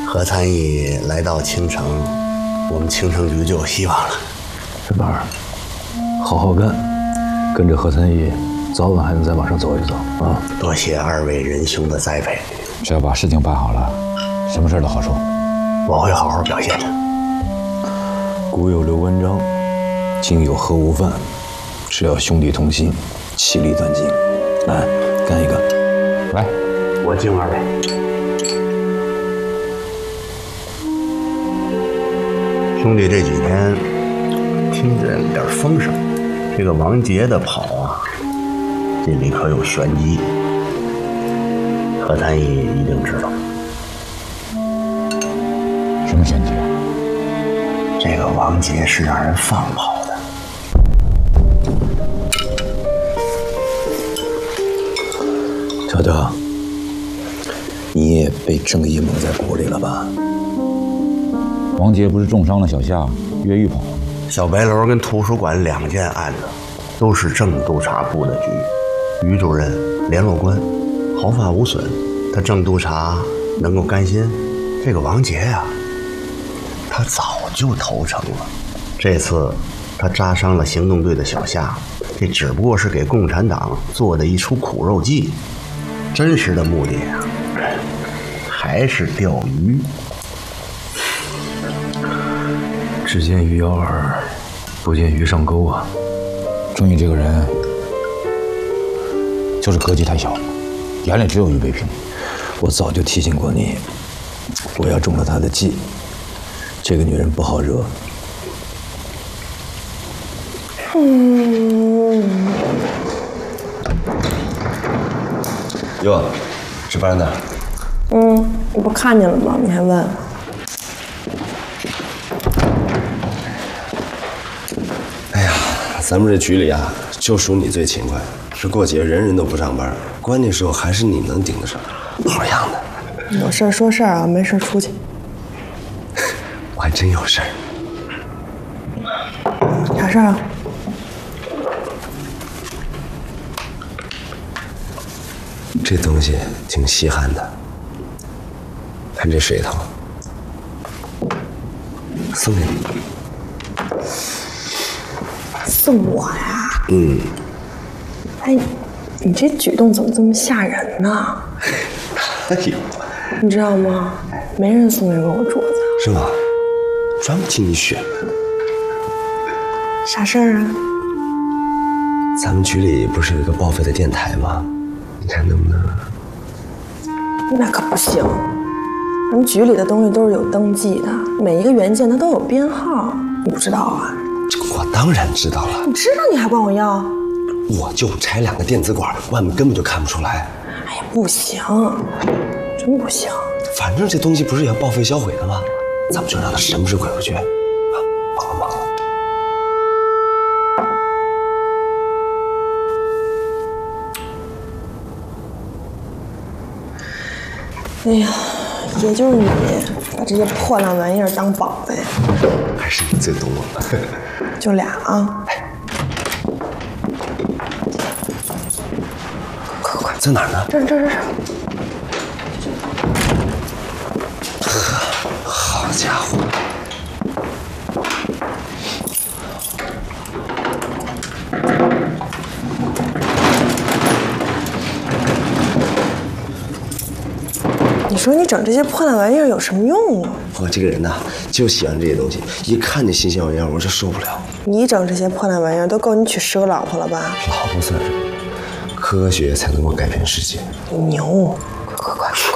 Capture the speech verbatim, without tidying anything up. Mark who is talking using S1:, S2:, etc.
S1: 何参议来到青城，我们青城局就有希望了。
S2: 这班儿好好干，跟着何参议，早晚还能再往上走一走啊！
S1: 多谢二位仁兄的栽培，
S3: 只要把事情办好了，什么事都好说。
S1: 我会好好表现的。
S2: 古有刘关张，今有何无犯，只要兄弟同心，其利断金。来，干一干！
S3: 来，
S1: 我敬二位。兄弟这几天听见点风声，这个王杰的跑啊，这里可有玄机。何参议一定知道。
S3: 什么玄机啊？
S1: 这个王杰是让人放跑的。
S2: 小德，你也被正义蒙在鼓里了吧？
S3: 王杰不是重伤了小夏，越狱跑。
S1: 小白楼跟图书馆两件案子，都是正督察部的局，于主任、联络官毫发无损。他正督察能够甘心？这个王杰呀、啊，他早就投诚了。这次他扎伤了行动队的小夏，这只不过是给共产党做的一出苦肉计，真实的目的啊，还是钓鱼。
S2: 只见鱼咬饵，不见鱼上钩啊！
S3: 钟义这个人就是格局太小，眼里只有俞北平。
S2: 我早就提醒过你，我要中了他的计。这个女人不好惹。
S4: 嗯。
S5: 哟，值班呢？
S4: 嗯，你不看见了吗？你还问？
S5: 哎呀，咱们这局里啊，就属你最勤快。这过节人人都不上班，关键时候还是你能顶得上，好样的！
S4: 有事说事儿啊，没事出去。
S5: 我还真有事儿。
S4: 啥事儿啊？
S5: 这东西挺稀罕的，看这水头，送给你。
S4: 送我呀？
S5: 嗯。
S4: 哎，你这举动怎么这么吓人呢？
S5: 哎呦，
S4: 你知道吗？没人送给过我镯子。
S5: 是吗？专门替你选的。
S4: 啥事儿啊？
S5: 咱们局里不是有一个报废的电台吗？你看能不能？
S4: 那可不行，咱们局里的东西都是有登记的，每一个元件它都有编号，你不知道啊？
S5: 这个我当然知道了。
S4: 你知道你还管我要？
S5: 我就拆两个电子管，外面根本就看不出来。
S4: 哎呀，不行，真不行。
S5: 反正这东西不是也要报废销毁的吗？咱们就让它神不知鬼不觉。啊，忙了忙了。
S4: 哎呀，也就是你把这些破烂玩意儿当宝贝。
S5: 还是你最懂我了。
S4: 就俩啊。快快，
S5: 在哪儿呢？
S4: 这儿这儿这儿。
S5: 好家伙！
S4: 你说你整这些破烂玩意儿有什么用啊？
S5: 我这个人呐，就喜欢这些东西，一看这新鲜玩意儿，我就受不了。
S4: 你整这些破烂玩意儿都够你娶十个老婆了吧？
S5: 老婆算什么？科学才能够改变世界。
S4: 牛！快快快！